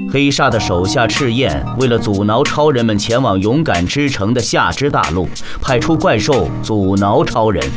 黑煞的手下赤焰为了阻挠超人们前往勇敢之城的夏之大陆，派出怪兽阻挠超人。